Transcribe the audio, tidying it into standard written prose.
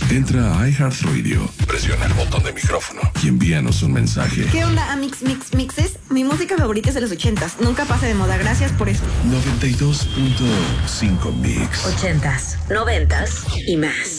Entra a iHeartRadio, presiona el botón de micrófono y envíanos un mensaje. ¿Qué onda, Mixes? Mi música favorita es de los 80s. Nunca pasa de moda. Gracias por eso. 92.5 Mix. 80s, 90s y más.